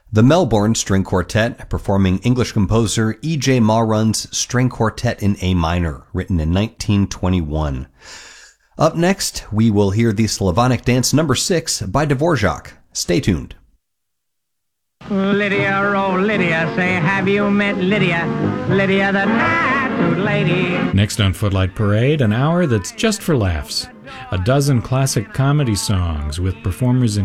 The Melbourne String Quartet, performing English composer E.J. Mauron's String Quartet in A minor, written in 1921. Up next, we will hear the Slavonic Dance No. 6 by Dvorak. Stay tuned. Lydia, oh Lydia, say, have you met Lydia? Lydia, the tattooed lady. Next on Footlight Parade, an hour that's just for laughs. A dozen classic comedy songs with performers